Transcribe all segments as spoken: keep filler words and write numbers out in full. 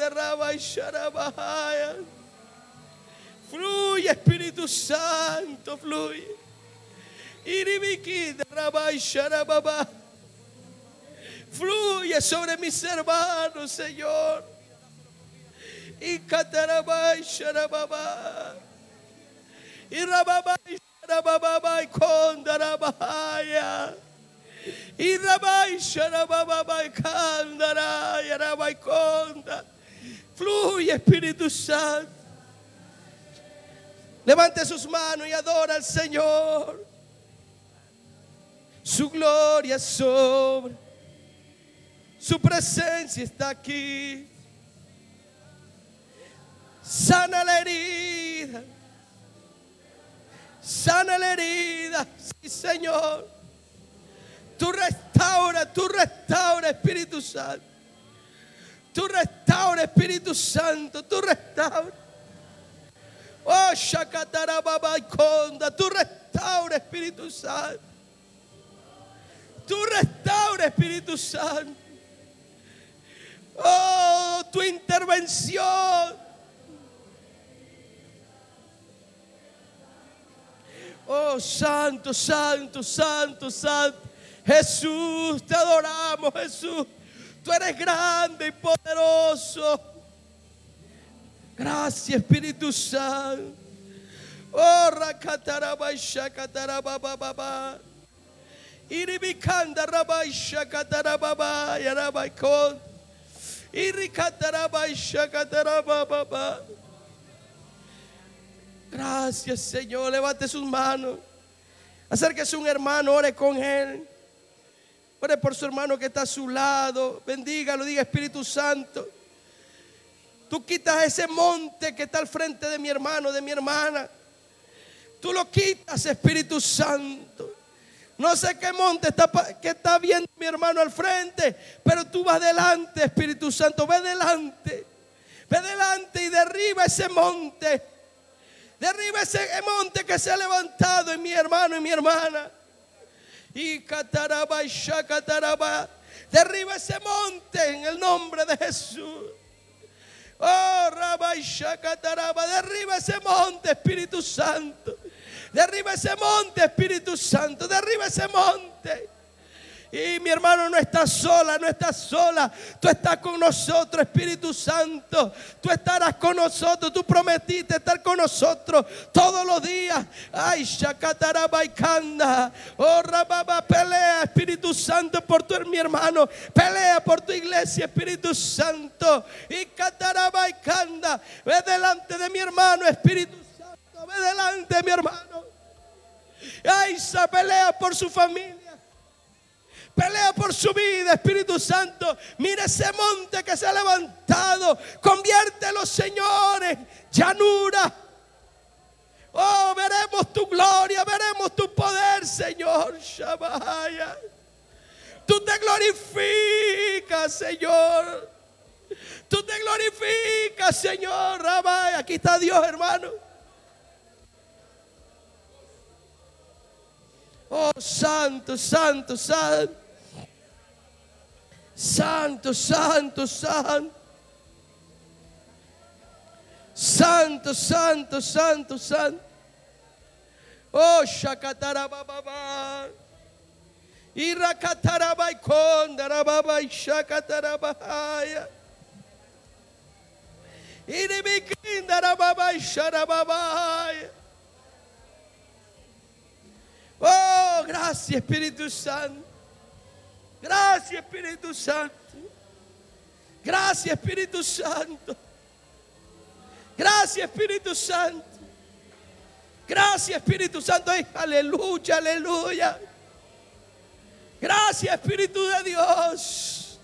Fluye, Espíritu Santo, fluye. Fluye sobre mis hermanos, Señor. Y Catarabai Sharababa. Y Rababai Sharababa y Kondarabaya. Y Rabai Sharababa y Kandaraya Rabai Konda. Fluye, Espíritu Santo. Levante sus manos y adora al Señor. Su gloria sobre. Su presencia está aquí. Sana la herida. Sana la herida. Sí, Señor. Tú restaura, tú restaura, Espíritu Santo. Tú restaura, Espíritu Santo. Tú restaura. Oh, Shakatarababa y Konda. Tú restaura, Espíritu Santo. Tú restaura, Espíritu Santo. Oh, tu intervención. Oh, santo, santo, santo, santo. Jesús, te adoramos, Jesús. Tú eres grande y poderoso. Gracias, Espíritu Santo. Oh, Rakataraba y Shakatarababa. Iribikanda Rabai Shakatarababa Yarabaikon. Irikataraba y Shakatarababa. Gracias, Señor. Levante sus manos. Acérquese a un hermano, ore con él. Ore por su hermano que está a su lado. Bendígalo, diga: Espíritu Santo, tú quitas ese monte que está al frente de mi hermano, de mi hermana. Tú lo quitas, Espíritu Santo. No sé qué monte está, que está viendo mi hermano al frente, pero tú vas delante, Espíritu Santo. Ve delante. Ve delante y derriba ese monte. Derriba ese monte que se ha levantado en mi hermano y mi hermana. Y Cataraba y Shakataraba. Derriba ese monte en el nombre de Jesús. Oh, Rabai Shakataraba. Derriba ese monte, Espíritu Santo. Derriba ese monte, Espíritu Santo. Derriba ese monte. Y mi hermano no está sola, no está sola. Tú estás con nosotros, Espíritu Santo. Tú estarás con nosotros. Tú prometiste estar con nosotros todos los días. Ay, Shakataraba y Kanda. Oh, Rababa, pelea, Espíritu Santo, por tu mi hermano. Pelea por tu iglesia, Espíritu Santo. Y Kataraba y Kanda. Ve delante de mi hermano, Espíritu Santo. Ve delante de mi hermano. Ay, esa pelea por su familia. Pelea por su vida, Espíritu Santo. Mira ese monte que se ha levantado. Conviértelo, Señor, en llanura. Oh, veremos tu gloria, veremos tu poder, Señor. Shabaya. Tú te glorificas, Señor. Tú te glorificas, Señor. Rabay. Aquí está Dios, hermano. Oh, santo, santo, santo. Santo, santo, santo. Santo, santo, santo, santo. Oh, Shakatarababa. Irakatarabai Kondarababa y Shakatarabaya. Iribikindarababa y Sharababaya. Oh, gracias, Espíritu Santo. Gracias, Espíritu Santo. Gracias, Espíritu Santo. Gracias, Espíritu Santo. Gracias, Espíritu Santo. Ay, aleluya, aleluya. Gracias, Espíritu de Dios.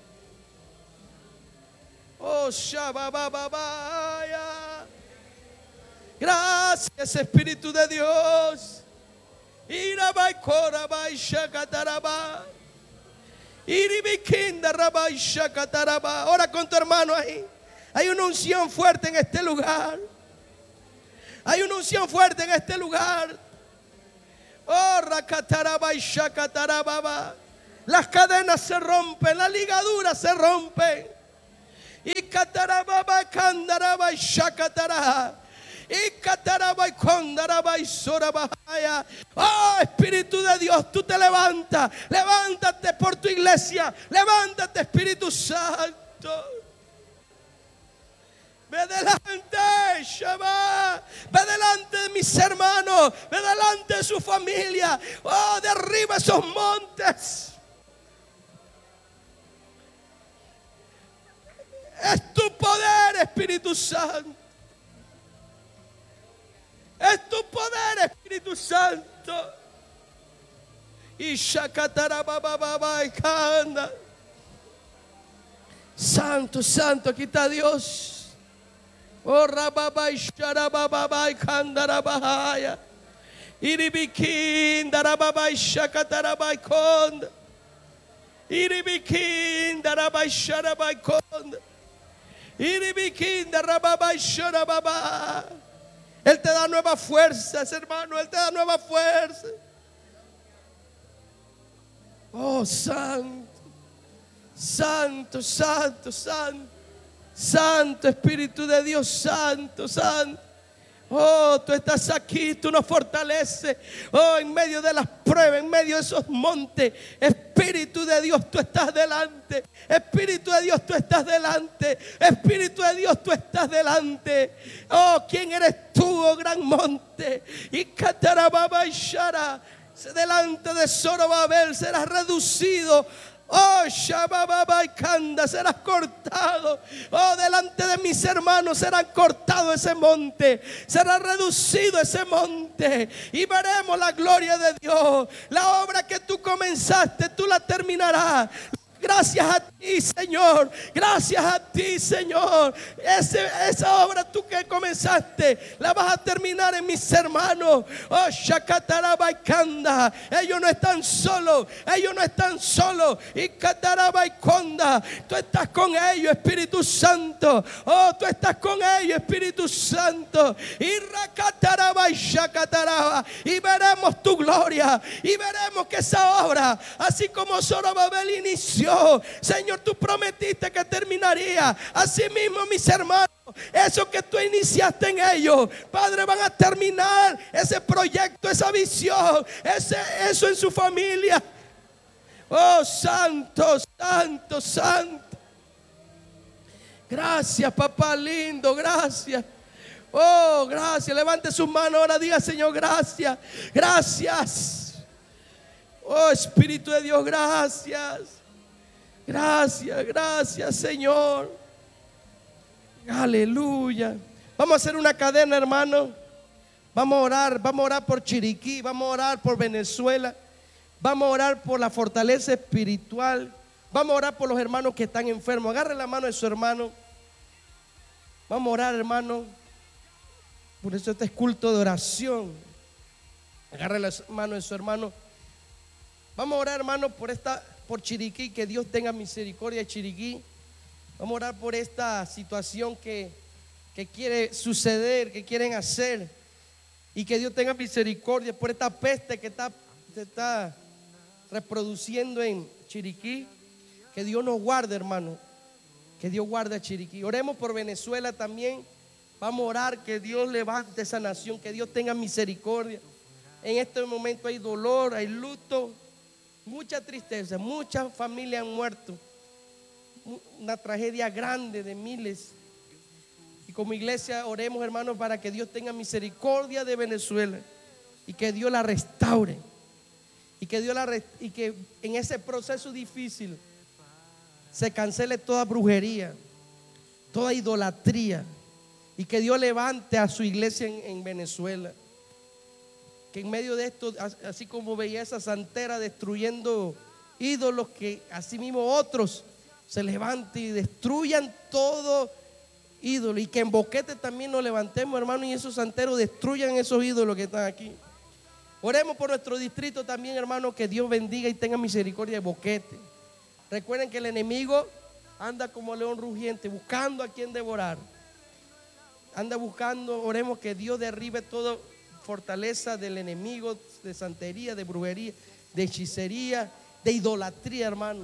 Oh, Shabababaya. Gracias, Espíritu de Dios. Irabai Korabai Shakataraba. Iribikinda Rabai Shakataraba. Ora con tu hermano ahí. Hay una unción fuerte en este lugar. Hay una unción fuerte en este lugar. Oh, Rakataraba y Shakataraba. Las cadenas se rompen, las ligaduras se rompen. Y catarababa candaraba y shakatara. Y cataraba y condaraba y sorabahaya. Oh, Espíritu de Dios, tú te levantas. Levántate por tu iglesia. Levántate, Espíritu Santo. Ve delante, Shabbat. Ve delante de mis hermanos. Ve delante de su familia. Oh, derriba esos montes. Es tu poder, Espíritu Santo. Es tu poder, Espíritu Santo. Y shakatarabababa y kanda. Santo, santo, aquí está Dios. Oh, rababa y sharabababa y kandarabahaya. Iribikin darababa y shakataraba y konda. Iribikin daraba y sharaba y konda. Iribikin darababa y sharababa. Él te da nuevas fuerzas, hermano. Él te da nuevas fuerzas. Oh, santo, santo, santo, santo, santo Espíritu de Dios, santo, santo. Oh, tú estás aquí, tú nos fortaleces. Oh, en medio de las pruebas, en medio de esos montes. Espíritu de Dios, tú estás delante. Espíritu de Dios, tú estás delante. Espíritu de Dios, tú estás delante. Oh, ¿quién eres tú, oh gran monte? Y Catarababa y Shara, delante de Zorobabel serás reducido. Oh, Shabababa y Kanda, serás cortado. Oh, delante de mis hermanos serán cortado ese monte. Será reducido ese monte. Y veremos la gloria de Dios. La obra que tú comenzaste, tú la terminarás. Gracias a ti, Señor. Gracias a ti, Señor. Ese, esa obra tú que comenzaste, la vas a terminar en mis hermanos. Oh, Shakataraba y Kanda. Ellos no están solos. Ellos no están solos. Y Kataraba y Konda. Tú estás con ellos, Espíritu Santo. Oh, tú estás con ellos, Espíritu Santo. Y Rakataraba y Shakataraba. Y veremos tu gloria. Y veremos que esa obra, así como Zorobabel inició, Señor, tú prometiste que terminaría. Así mismo, mis hermanos, eso que tú iniciaste en ellos, Padre, van a terminar ese proyecto, esa visión, ese, eso en su familia. Oh, santo, santo, santo. Gracias, papá lindo, gracias. Oh, gracias. Levante sus manos ahora, diga: Señor, gracias. Gracias. Oh, Espíritu de Dios, gracias. Gracias, gracias, Señor. Aleluya. Vamos a hacer una cadena, hermano. Vamos a orar, vamos a orar por Chiriquí, vamos a orar por Venezuela, vamos a orar por la fortaleza espiritual, vamos a orar por los hermanos que están enfermos. Agarre la mano de su hermano. Vamos a orar, hermano. Por eso este es culto de oración. Agarre la mano de su hermano. Vamos a orar, hermano, por esta por Chiriquí, que Dios tenga misericordia de Chiriquí. Vamos a orar por esta situación que, que quiere suceder, que quieren hacer, y que Dios tenga misericordia por esta peste que está, se está reproduciendo en Chiriquí. Que Dios nos guarde, hermano, que Dios guarde a Chiriquí. Oremos por Venezuela también. Vamos a orar que Dios levante esa nación, que Dios tenga misericordia. En este momento hay dolor, hay luto, mucha tristeza, muchas familias han muerto, una tragedia grande de miles. Y como iglesia oremos, hermanos, para que Dios tenga misericordia de Venezuela y que Dios la restaure, y que Dios la rest- y que en ese proceso difícil se cancele toda brujería, toda idolatría, y que Dios levante a su iglesia en, en Venezuela. Que en medio de esto, así como veía esa santera destruyendo ídolos, que así mismo otros se levanten y destruyan todo ídolo. Y que en Boquete también nos levantemos, hermano, y esos santeros destruyan esos ídolos que están aquí. Oremos por nuestro distrito también, hermano, que Dios bendiga y tenga misericordia de Boquete. Recuerden que el enemigo anda como león rugiente, buscando a quien devorar. Anda buscando. Oremos que Dios derribe todo fortaleza del enemigo, de santería, de brujería, de hechicería, de idolatría, hermano.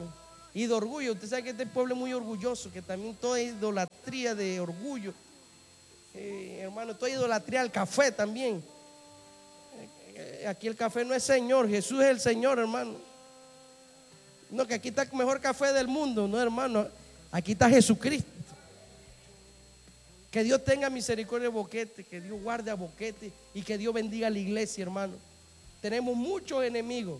y de orgullo. Usted sabe que este pueblo es muy orgulloso, que también toda idolatría de orgullo. Eh, hermano, toda idolatría al café también. Eh, aquí el café no es Señor, Jesús es el Señor, hermano. No, que aquí está el mejor café del mundo. No, hermano, aquí está Jesucristo. Que Dios tenga misericordia de Boquete, que Dios guarde a Boquete y que Dios bendiga a la iglesia, hermano. Tenemos muchos enemigos,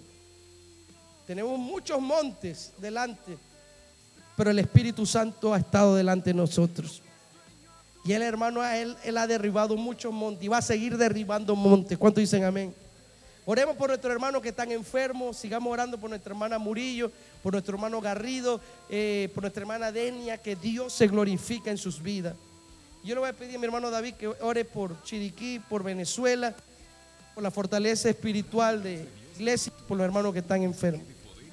tenemos muchos montes delante, pero el Espíritu Santo ha estado delante de nosotros. Y el hermano, a él, él ha derribado muchos montes y va a seguir derribando montes. ¿Cuántos dicen amén? Oremos por nuestros hermanos que están enfermos. Sigamos orando por nuestra hermana Murillo, por nuestro hermano Garrido, eh, por nuestra hermana Denia. Que Dios se glorifique en sus vidas. Yo le voy a pedir a mi hermano David que ore por Chiriquí, por Venezuela, por la fortaleza espiritual de iglesia, por los hermanos que están enfermos.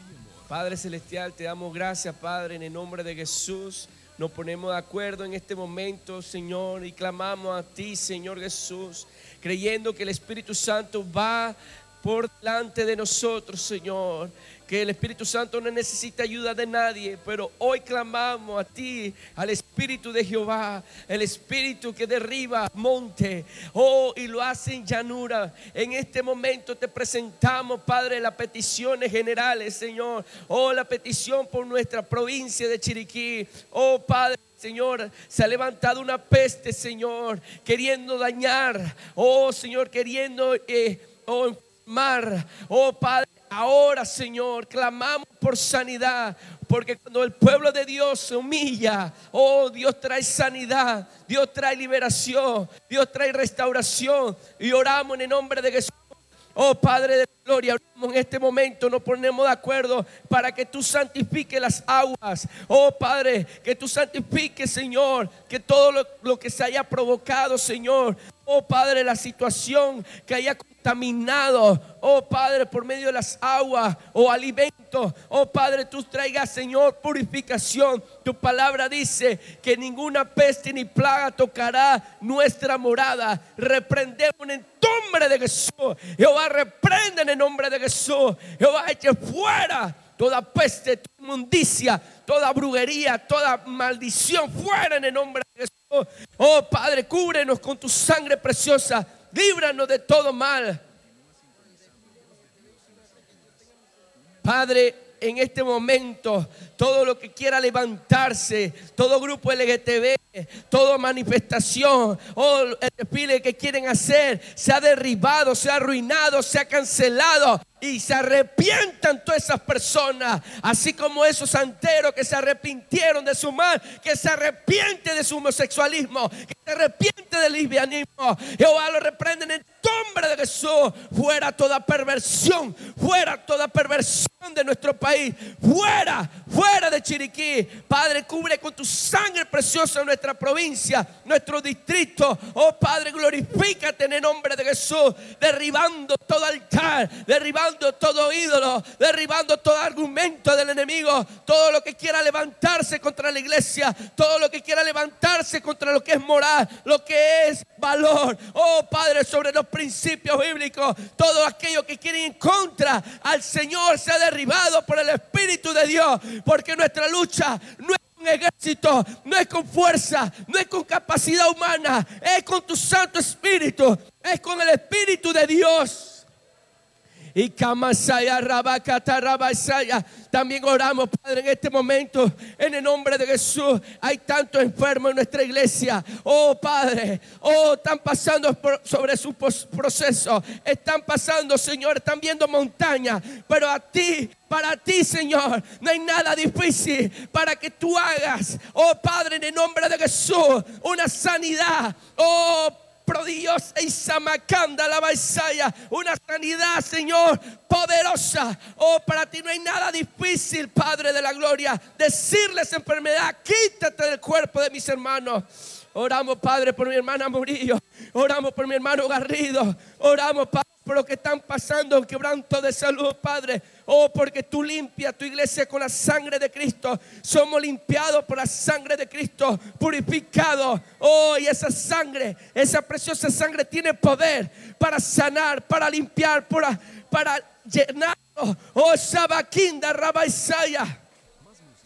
Padre Celestial, te damos gracias, Padre, en el nombre de Jesús. Nos ponemos de acuerdo en este momento, Señor, y clamamos a ti, Señor Jesús, creyendo que el Espíritu Santo va por delante de nosotros, Señor. Que el Espíritu Santo no necesita ayuda de nadie, pero hoy clamamos a ti, al Espíritu de Jehová, el Espíritu que derriba monte, oh, y lo hace en llanura. En este momento te presentamos, Padre, las peticiones generales, Señor. Oh, la petición por nuestra provincia de Chiriquí. Oh, Padre, Señor, se ha levantado una peste, Señor, queriendo dañar, oh, Señor, queriendo eh, oh, enfermar, oh, Padre. Ahora, Señor, clamamos por sanidad, porque cuando el pueblo de Dios se humilla, oh, Dios trae sanidad, Dios trae liberación, Dios trae restauración. Y oramos en el nombre de Jesús. Oh, Padre de gloria, en este momento nos ponemos de acuerdo para que tú santifiques las aguas. Oh, Padre, que tú santifiques, Señor, que todo lo, lo que se haya provocado, Señor, oh, Padre, la situación que haya contaminado, oh, Padre, por medio de las aguas o alimentos, oh, Padre, tú traigas, Señor, purificación. Tu palabra dice que ninguna peste ni plaga tocará nuestra morada. Reprendemos en el nombre de Jesús. Jehová, reprende en el nombre de Jesús. Jehová, eche fuera toda peste, toda inmundicia, toda brujería, toda maldición, fuera en el nombre de Jesús. Oh, Padre, cúbrenos con tu sangre preciosa, líbranos de todo mal. Padre, en este momento, todo lo que quiera levantarse, todo grupo L G T B, toda manifestación, oh, el desfile que quieren hacer, se ha derribado, se ha arruinado, se ha cancelado. Y se arrepientan todas esas personas, así como esos santeros que se arrepintieron de su mal, que se arrepiente de su homosexualismo, que se arrepiente del lesbianismo. Jehová lo reprende en el nombre de Jesús. Fuera toda perversión, fuera toda perversión de nuestro país, fuera, fuera de Chiriquí. Padre, cubre con tu sangre preciosa nuestra provincia, nuestro distrito. Oh, Padre, glorifícate en el nombre de Jesús, derribando todo altar, derribando todo ídolo, derribando todo argumento del enemigo, todo lo que quiera levantarse contra la iglesia, todo lo que quiera levantarse contra lo que es moral, lo que es valor. Oh, Padre, sobre los principios bíblicos, todo aquello que quiere ir en contra al Señor sea derribado por el Espíritu de Dios, porque nuestra lucha no es un ejército, no es con fuerza, no es con capacidad humana, es con tu Santo Espíritu, es con el Espíritu de Dios. Y Kamasaya Rabakata Rabasaya. También oramos, Padre, en este momento, en el nombre de Jesús. Hay tantos enfermos en nuestra iglesia. Oh, Padre, oh, están pasando por, sobre su proceso. Están pasando, Señor, están viendo montañas. Pero a ti, para ti, Señor, no hay nada difícil para que tú hagas, oh, Padre, en el nombre de Jesús, una sanidad. Oh, prodigiosa y samacanda la baisaya, una sanidad, Señor, poderosa. Oh, para ti no hay nada difícil, Padre de la gloria, decirles enfermedad, quítate del cuerpo de mis hermanos. Oramos, Padre, por mi hermana Murillo, oramos por mi hermano Garrido, oramos, Padre, por lo que están pasando en quebranto de salud, Padre. Oh, porque tú limpias tu iglesia con la sangre de Cristo. Somos limpiados por la sangre de Cristo, purificados. Oh, y esa sangre, esa preciosa sangre tiene poder para sanar, para limpiar, para, para llenarnos. Oh, Sabaquinda Rabaisaya.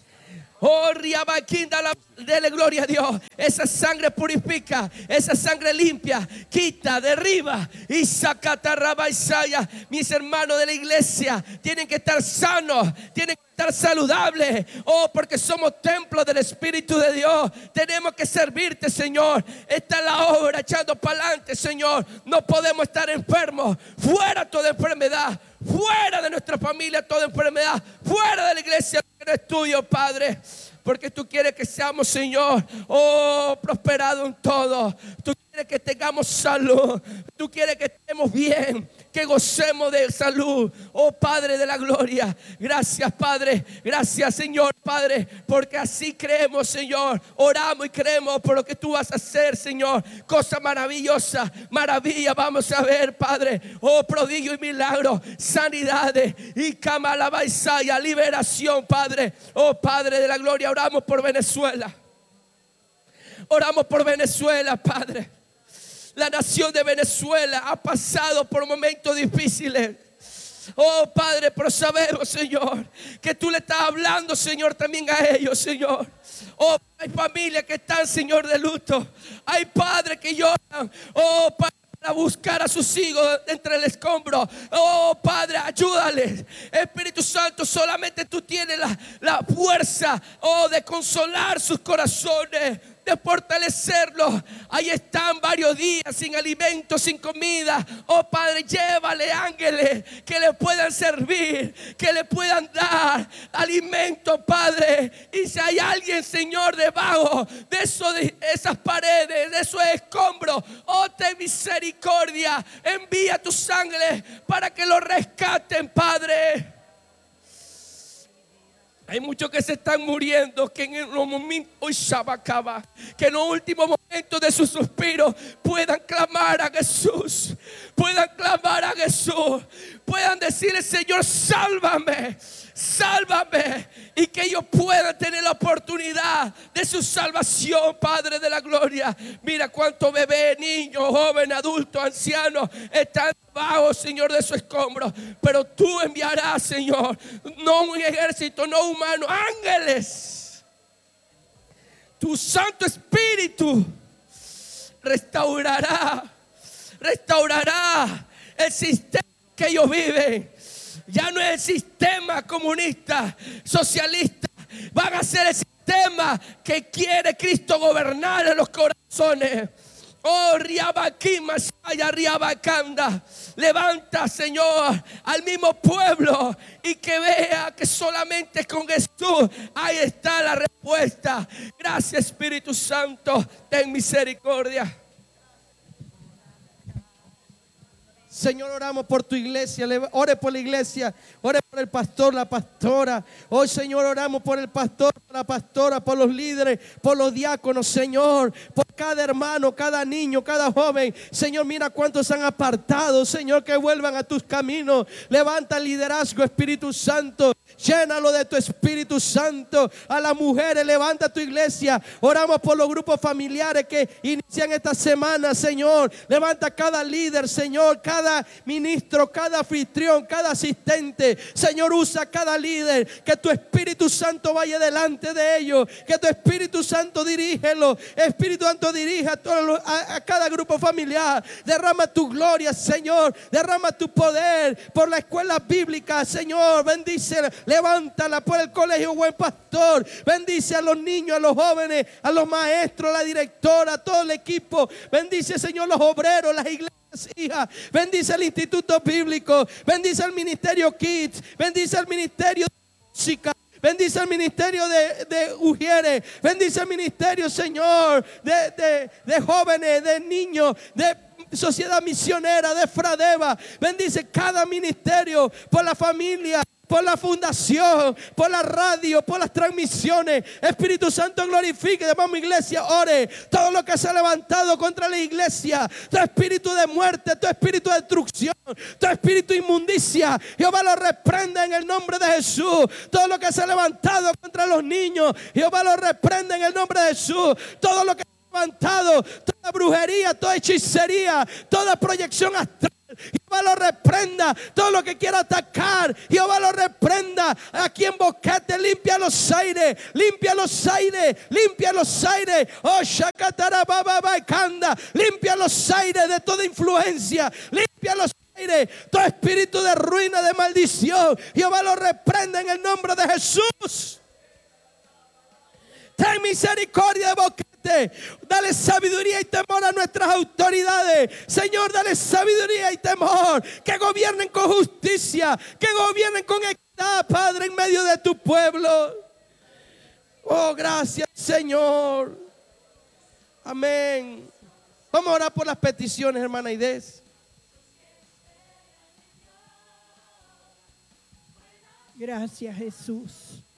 Oh, riabaquinda, la, dele gloria a Dios. Esa sangre purifica, esa sangre limpia, quita, derriba. Y sacatarraba Isaya. Mis hermanos de la iglesia tienen que estar sanos, tienen que estar saludables. Oh, porque somos templos del Espíritu de Dios. Tenemos que servirte, Señor. Esta es la obra, echando para adelante, Señor. No podemos estar enfermos. Fuera toda enfermedad. Fuera de nuestra familia toda enfermedad. Fuera de la iglesia que no es tuyo, Padre. Porque tú quieres que seamos, Señor, oh, prosperados en todo. Tú quieres que tengamos salud. Tú quieres que estemos bien, que gocemos de salud. Oh, Padre de la gloria. Gracias, Padre. Gracias, Señor, Padre. Porque así creemos, Señor. Oramos y creemos por lo que tú vas a hacer, Señor. Cosa maravillosa, maravilla vamos a ver, Padre. Oh, prodigio y milagro, sanidades y camalabaisaia, liberación, Padre. Oh, Padre de la gloria, oramos por Venezuela. Oramos por Venezuela, Padre. La nación de Venezuela ha pasado por momentos difíciles. Oh, Padre, pero sabemos, Señor, que tú le estás hablando, Señor, también a ellos, Señor. Oh, hay familias que están, Señor, de luto. Hay padres que lloran. Oh, Padre, para buscar a sus hijos entre el escombro. Oh, Padre, ayúdales. Espíritu Santo, solamente tú tienes la, la fuerza, oh, de consolar sus corazones, de fortalecerlos. Ahí están varios días sin alimento, sin comida. Oh, Padre, llévale ángeles que le puedan servir, que le puedan dar alimento, Padre. Y si hay alguien, Señor, debajo de, eso, de esas paredes, de esos escombros, oh, ten misericordia. Envía tus ángeles para que lo rescaten, Padre. Hay muchos que se están muriendo, que en los momentos, que en los últimos momentos de su suspiro puedan clamar a Jesús, puedan clamar a Jesús, puedan decirle: Señor, sálvame, sálvame, y que ellos puedan tener la oportunidad de su salvación, Padre de la gloria. Mira cuántos bebés, niños, jóvenes, adultos, ancianos están debajo, Señor, de su escombro. Pero tú enviarás, Señor, no un ejército, no humano, ángeles. Tu Santo Espíritu restaurará, restaurará el sistema que ellos viven. Ya no es el sistema comunista, socialista. Van a ser el sistema que quiere Cristo gobernar en los corazones. Oh, Riabaquima, Saya, Riabacanda. Levanta, Señor, al mismo pueblo y que vea que solamente con Jesús ahí está la respuesta. Gracias, Espíritu Santo, ten misericordia. Señor, oramos por tu iglesia. Ore por la iglesia. Ore por el pastor, la pastora. Hoy, Señor, oramos por el pastor, por la pastora, por los líderes, por los diáconos, Señor, por cada hermano, cada niño, cada joven. Señor, mira cuántos han apartado. Señor, que vuelvan a tus caminos. Levanta el liderazgo, Espíritu Santo. Llénalo de tu Espíritu Santo. A las mujeres, levanta tu iglesia. Oramos por los grupos familiares que inician esta semana, Señor. Levanta cada líder, Señor, cada ministro, cada anfitrión, cada asistente. Señor, usa cada líder. Que tu Espíritu Santo vaya delante de ellos. Que tu Espíritu Santo dirígelo. Espíritu Santo dirija a, todos, a, a cada grupo familiar. Derrama tu gloria, Señor. Derrama tu poder por la escuela bíblica, Señor. Bendice, levántala por el colegio Buen Pastor. Bendice a los niños, a los jóvenes, a los maestros, a la directora, a todo el equipo. Bendice, Señor, los obreros, las iglesias. Hija, bendice el Instituto Bíblico, bendice el Ministerio Kids, bendice el Ministerio de Música, bendice el Ministerio de, de Ujieres, bendice el Ministerio, Señor, de, de, de jóvenes, de niños, de Sociedad Misionera, de Fradeva. Bendice cada ministerio, por la familia, por la fundación, por la radio, por las transmisiones. Espíritu Santo, glorifique. Llamamos iglesia, ore. Todo lo que se ha levantado contra la iglesia, tu espíritu de muerte, tu espíritu de destrucción, tu espíritu de inmundicia, Jehová lo reprende en el nombre de Jesús. Todo lo que se ha levantado contra los niños, Jehová lo reprende en el nombre de Jesús. Todo lo que se ha levantado, toda brujería, toda hechicería, toda proyección astral, Jehová lo reprenda. Todo lo que quiera atacar, Jehová lo reprenda. Aquí en Boquete, limpia los aires, limpia los aires, limpia los aires. Oh, Shakatara Baba Baikanda, limpia los aires de toda influencia, limpia los aires, todo espíritu de ruina, de maldición. Jehová lo reprenda en el nombre de Jesús. Ten misericordia de Boquete. Dale sabiduría y temor a nuestras autoridades. Señor, dale sabiduría y temor. Que gobiernen con justicia. Que gobiernen con equidad, Padre, en medio de tu pueblo. Oh, gracias, Señor. Amén. Vamos a orar por las peticiones, hermana Aidez. Gracias, Jesús.